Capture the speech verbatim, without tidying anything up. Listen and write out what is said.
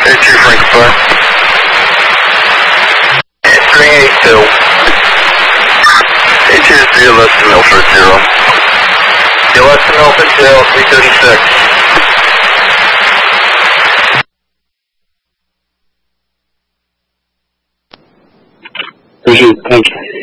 It's two Frankfurt. three eighty-two. eight two zero less than Milford zero. Zero less than Milford zero, three thirty-six. Appreciate it. Thank you.